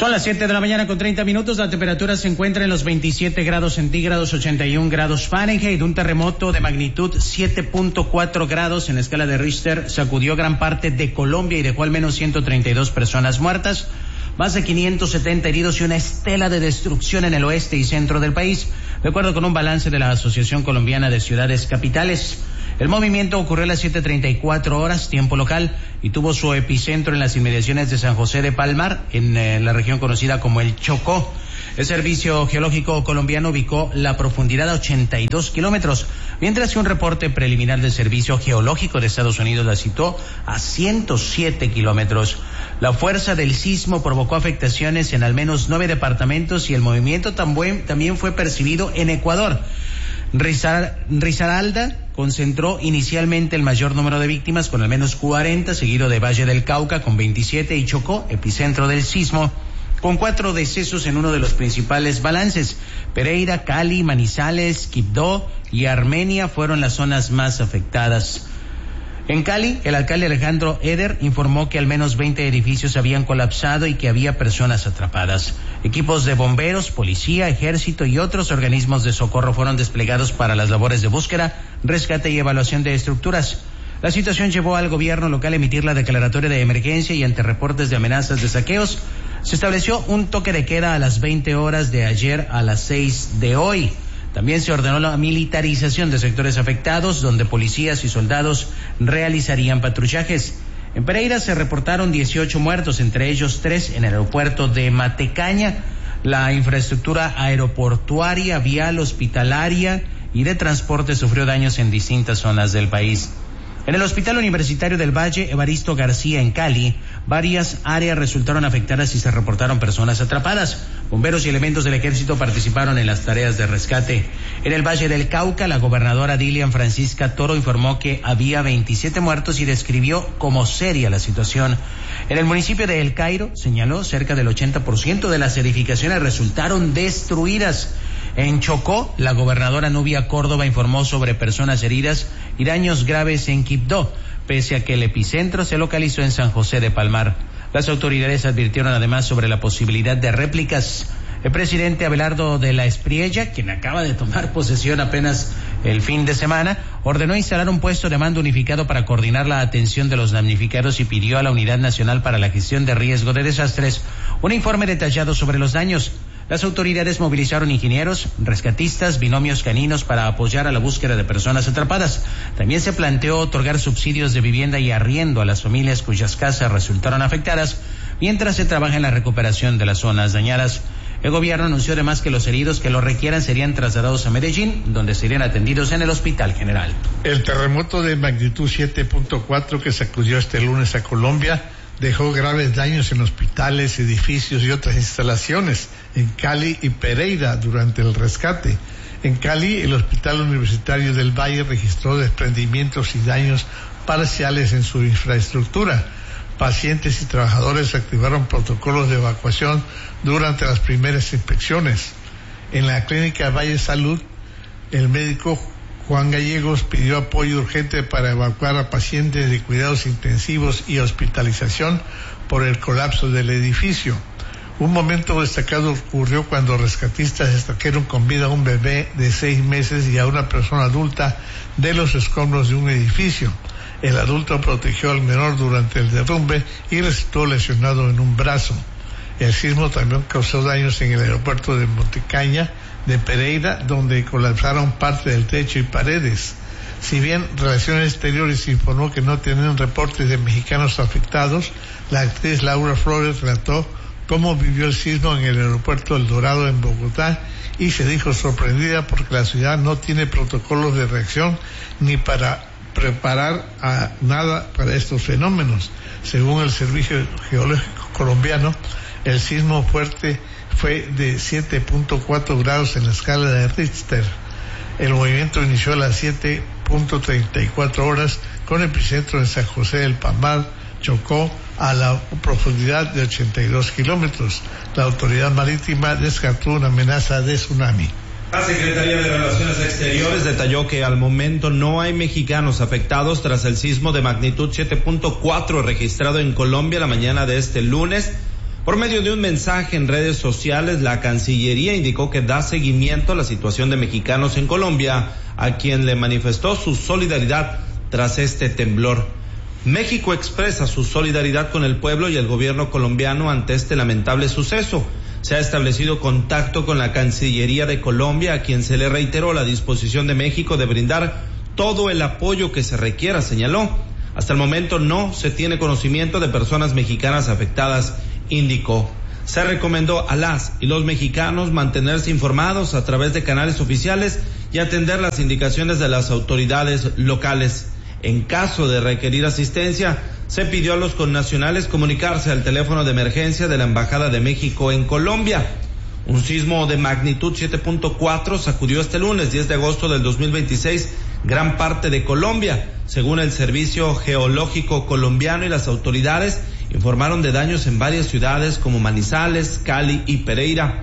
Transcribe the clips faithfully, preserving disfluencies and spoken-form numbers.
Son las siete de la mañana con treinta minutos. La temperatura se encuentra en los veintisiete grados centígrados, ochenta y un grados Fahrenheit. Un terremoto de magnitud siete punto cuatro grados en la escala de Richter sacudió gran parte de Colombia y dejó al menos ciento treinta y dos personas muertas, más de quinientos setenta heridos y una estela de destrucción en el oeste y centro del país, de acuerdo con un balance de la Asociación Colombiana de Ciudades Capitales. El movimiento ocurrió a las siete treinta y cuatro horas, tiempo local, y tuvo su epicentro en las inmediaciones de San José de Palmar, en eh, la región conocida como el Chocó. El Servicio Geológico Colombiano ubicó la profundidad a ochenta y dos kilómetros, mientras que un reporte preliminar del Servicio Geológico de Estados Unidos la situó a ciento siete kilómetros. La fuerza del sismo provocó afectaciones en al menos nueve departamentos y el movimiento también fue percibido en Ecuador. Rizar, Risaralda concentró inicialmente el mayor número de víctimas con al menos cuarenta, seguido de Valle del Cauca con veintisiete y Chocó, epicentro del sismo, con cuatro decesos en uno de los principales balances. Pereira, Cali, Manizales, Quibdó y Armenia fueron las zonas más afectadas. En Cali, el alcalde Alejandro Eder informó que al menos veinte edificios habían colapsado y que había personas atrapadas. Equipos de bomberos, policía, ejército y otros organismos de socorro fueron desplegados para las labores de búsqueda, rescate y evaluación de estructuras. La situación llevó al gobierno local a emitir la declaratoria de emergencia y ante reportes de amenazas de saqueos, se estableció un toque de queda a las veinte horas de ayer a las seis de hoy. También se ordenó la militarización de sectores afectados, donde policías y soldados realizarían patrullajes. En Pereira se reportaron dieciocho muertos, entre ellos tres en el aeropuerto de Matecaña. La infraestructura aeroportuaria, vial, hospitalaria y de transporte sufrió daños en distintas zonas del país. En el Hospital Universitario del Valle, Evaristo García, en Cali, varias áreas resultaron afectadas y se reportaron personas atrapadas. Bomberos y elementos del ejército participaron en las tareas de rescate. En el Valle del Cauca, la gobernadora Dilian Francisca Toro informó que había veintisiete muertos y describió como seria la situación. En el municipio de El Cairo, señaló, cerca del ochenta por ciento de las edificaciones resultaron destruidas. En Chocó, la gobernadora Nubia Córdoba informó sobre personas heridas y daños graves en Quibdó, pese a que el epicentro se localizó en San José de Palmar. Las autoridades advirtieron además sobre la posibilidad de réplicas. El presidente Abelardo de la Espriella, quien acaba de tomar posesión apenas el fin de semana, ordenó instalar un puesto de mando unificado para coordinar la atención de los damnificados y pidió a la Unidad Nacional para la Gestión de Riesgo de Desastres un informe detallado sobre los daños. Las autoridades movilizaron ingenieros, rescatistas, binomios caninos para apoyar a la búsqueda de personas atrapadas. También se planteó otorgar subsidios de vivienda y arriendo a las familias cuyas casas resultaron afectadas, mientras se trabaja en la recuperación de las zonas dañadas. El gobierno anunció además que los heridos que lo requieran serían trasladados a Medellín, donde serían atendidos en el Hospital General. El terremoto de magnitud siete punto cuatro que sacudió este lunes a Colombia dejó graves daños en hospitales, edificios y otras instalaciones en Cali y Pereira durante el rescate. En Cali, el Hospital Universitario del Valle registró desprendimientos y daños parciales en su infraestructura. Pacientes y trabajadores activaron protocolos de evacuación durante las primeras inspecciones. En la clínica Valle Salud, el médico Juan Gallegos pidió apoyo urgente para evacuar a pacientes de cuidados intensivos y hospitalización por el colapso del edificio. Un momento destacado ocurrió cuando rescatistas extrajeron con vida a un bebé de seis meses y a una persona adulta de los escombros de un edificio. El adulto protegió al menor durante el derrumbe y resultó lesionado en un brazo. El sismo también causó daños en el aeropuerto de Montecaña de Pereira, donde colapsaron parte del techo y paredes. Si bien Relaciones Exteriores informó que no tienen reportes de mexicanos afectados, la actriz Laura Flores relató cómo vivió el sismo en el aeropuerto El Dorado en Bogotá y se dijo sorprendida porque la ciudad no tiene protocolos de reacción ni para preparar a nada para estos fenómenos. Según el Servicio Geológico Colombiano, el sismo fuerte fue de siete punto cuatro grados en la escala de Richter. El movimiento inició a las siete punto treinta y cuatro horas con epicentro en San José del Palmar, Chocó, a la profundidad de ochenta y dos kilómetros. La autoridad marítima descartó una amenaza de tsunami. La Secretaría de Relaciones Exteriores detalló que al momento no hay mexicanos afectados tras el sismo de magnitud siete punto cuatro registrado en Colombia la mañana de este lunes, Por medio de un mensaje en redes sociales, la Cancillería indicó que da seguimiento a la situación de mexicanos en Colombia, a quien le manifestó su solidaridad tras este temblor. México expresa su solidaridad con el pueblo y el gobierno colombiano ante este lamentable suceso. Se ha establecido contacto con la Cancillería de Colombia, a quien se le reiteró la disposición de México de brindar todo el apoyo que se requiera, señaló. Hasta el momento no se tiene conocimiento de personas mexicanas afectadas, indicó. Se recomendó a las y los mexicanos mantenerse informados a través de canales oficiales y atender las indicaciones de las autoridades locales. En caso de requerir asistencia, se pidió a los connacionales comunicarse al teléfono de emergencia de la Embajada de México en Colombia. Un sismo de magnitud siete punto cuatro sacudió este lunes diez de agosto del dos mil veintiséis gran parte de Colombia. Según el Servicio Geológico Colombiano y las autoridades, informaron de daños en varias ciudades como Manizales, Cali y Pereira.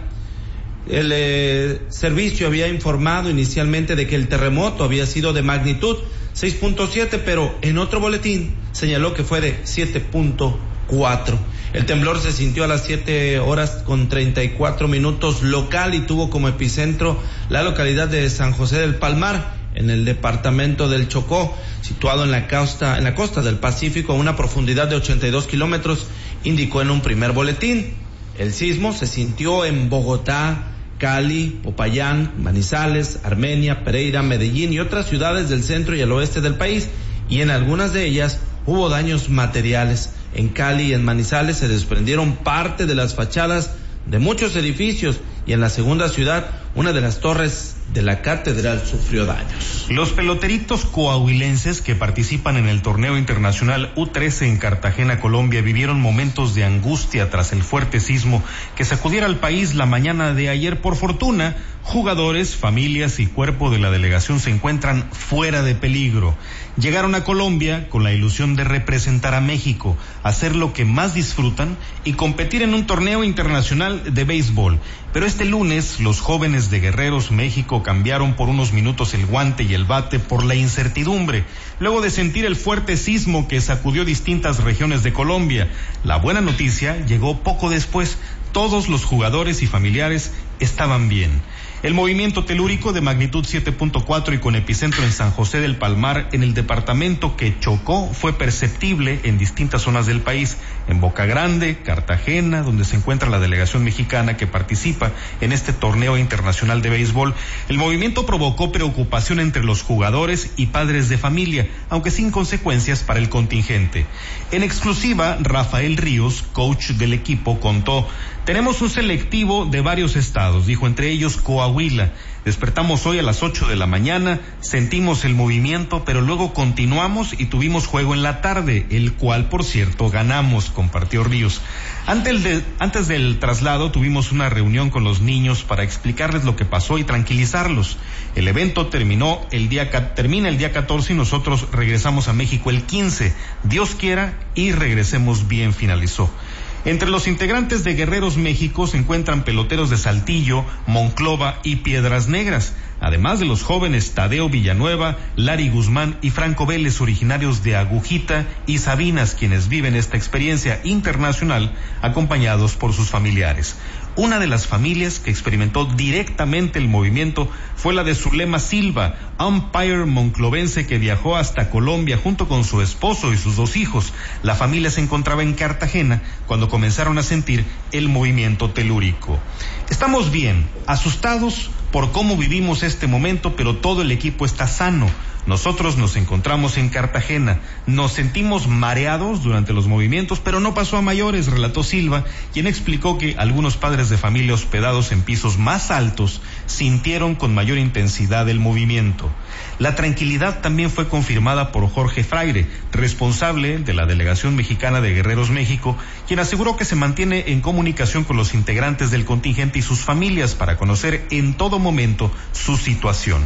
El eh, servicio había informado inicialmente de que el terremoto había sido de magnitud seis punto siete, pero en otro boletín señaló que fue de siete punto cuatro. El temblor se sintió a las siete horas con treinta y cuatro minutos local y tuvo como epicentro la localidad de San José del Palmar, en el departamento del Chocó, situado en la costa, en la costa del Pacífico a una profundidad de ochenta y dos kilómetros, indicó en un primer boletín. El sismo se sintió en Bogotá, Cali, Popayán, Manizales, Armenia, Pereira, Medellín y otras ciudades del centro y al oeste del país, y en algunas de ellas hubo daños materiales. En Cali y en Manizales se desprendieron parte de las fachadas de muchos edificios, y en la segunda ciudad una de las torres de la catedral sufrió daños. Los peloteritos coahuilenses que participan en el torneo internacional U trece en Cartagena, Colombia, vivieron momentos de angustia tras el fuerte sismo que sacudiera al país la mañana de ayer. Por fortuna, jugadores, familias y cuerpo de la delegación se encuentran fuera de peligro. Llegaron a Colombia con la ilusión de representar a México, hacer lo que más disfrutan y competir en un torneo internacional de béisbol. Pero este lunes, los jóvenes de Guerreros México cambiaron por unos minutos el guante y el bate por la incertidumbre, luego de sentir el fuerte sismo que sacudió distintas regiones de Colombia. La buena noticia llegó poco después. Todos los jugadores y familiares estaban bien. El movimiento telúrico de magnitud siete punto cuatro y con epicentro en San José del Palmar, en el departamento que chocó, fue perceptible en distintas zonas del país. En Boca Grande, Cartagena, donde se encuentra la delegación mexicana que participa en este torneo internacional de béisbol, el movimiento provocó preocupación entre los jugadores y padres de familia, aunque sin consecuencias para el contingente. En exclusiva, Rafael Ríos, coach del equipo, contó: tenemos un selectivo de varios estados, dijo, entre ellos Coahuila. Despertamos hoy a las ocho de la mañana, sentimos el movimiento, pero luego continuamos y tuvimos juego en la tarde, el cual, por cierto, ganamos, compartió Ríos. Antes, el de, antes del traslado tuvimos una reunión con los niños para explicarles lo que pasó y tranquilizarlos. El evento terminó el día, termina el día catorce y nosotros regresamos a México el quince. Dios quiera y regresemos bien, finalizó. Entre los integrantes de Guerreros México se encuentran peloteros de Saltillo, Monclova y Piedras Negras, además de los jóvenes Tadeo Villanueva, Lari Guzmán y Franco Vélez, originarios de Agujita y Sabinas, quienes viven esta experiencia internacional acompañados por sus familiares. Una de las familias que experimentó directamente el movimiento fue la de Zulema Silva, umpire monclovense que viajó hasta Colombia junto con su esposo y sus dos hijos. La familia se encontraba en Cartagena cuando comenzaron a sentir el movimiento telúrico. Estamos bien, asustados por cómo vivimos este momento, pero todo el equipo está sano. Nosotros nos encontramos en Cartagena, nos sentimos mareados durante los movimientos, pero no pasó a mayores, relató Silva, quien explicó que algunos padres de familia hospedados en pisos más altos sintieron con mayor intensidad el movimiento. La tranquilidad también fue confirmada por Jorge Fraire, responsable de la delegación mexicana de Guerreros México, quien aseguró que se mantiene en comunicación con los integrantes del contingente y sus familias para conocer en todo momento su situación.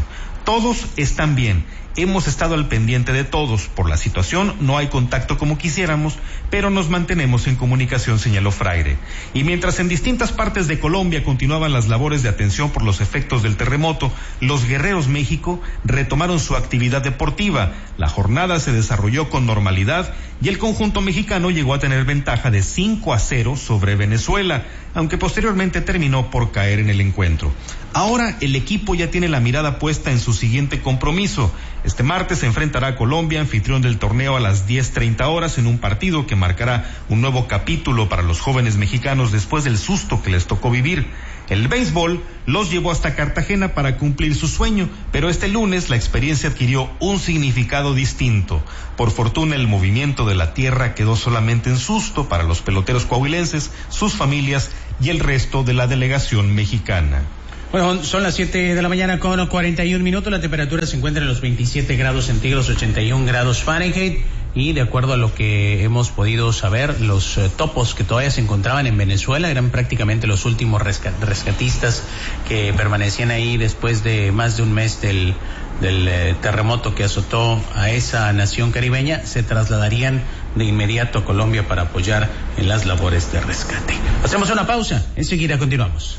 Todos están bien. Hemos estado al pendiente de todos. Por la situación no hay contacto como quisiéramos, pero nos mantenemos en comunicación, señaló Fraire. Y mientras en distintas partes de Colombia continuaban las labores de atención por los efectos del terremoto, los Guerreros México retomaron su actividad deportiva. La jornada se desarrolló con normalidad y el conjunto mexicano llegó a tener ventaja de cinco a cero sobre Venezuela, aunque posteriormente terminó por caer en el encuentro. Ahora el equipo ya tiene la mirada puesta en su siguiente compromiso. Este martes se enfrentará a Colombia, anfitrión del torneo, a las diez treinta horas en un partido que marcará un nuevo capítulo para los jóvenes mexicanos después del susto que les tocó vivir. El béisbol los llevó hasta Cartagena para cumplir su sueño, pero este lunes la experiencia adquirió un significado distinto. Por fortuna, el movimiento de la tierra quedó solamente en susto para los peloteros coahuilenses, sus familias y el resto de la delegación mexicana. Bueno, son las siete de la mañana con cuarenta y un minutos, la temperatura se encuentra en los veintisiete grados centígrados, ochenta y un grados Fahrenheit, y de acuerdo a lo que hemos podido saber, los eh, topos que todavía se encontraban en Venezuela eran prácticamente los últimos rescat- rescatistas que permanecían ahí después de más de un mes del, del eh, terremoto que azotó a esa nación caribeña. Se trasladarían de inmediato a Colombia para apoyar en las labores de rescate. Hacemos una pausa, enseguida continuamos.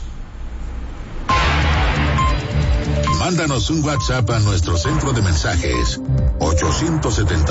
Mándanos un WhatsApp a nuestro centro de mensajes ochocientos setenta